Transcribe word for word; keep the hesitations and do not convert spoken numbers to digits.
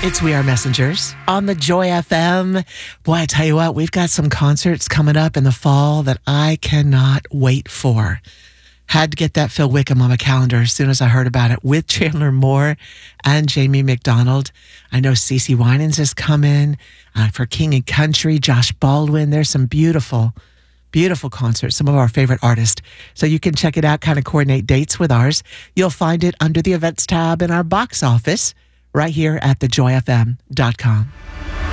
It's We Are Messengers on the Joy F M. Boy, I tell you what, we've got some concerts coming up in the fall that I cannot wait for. Had to get that Phil Wickham on my calendar as soon as I heard about it with Chandler Moore and Jamie McDonald. I know CeCe Winans is coming uh, for King and Country, Josh Baldwin. There's some beautiful, beautiful concerts, some of our favorite artists. So you can check it out, kind of coordinate dates with ours. You'll find it under the events tab in our box office right here at the joy f m dot com.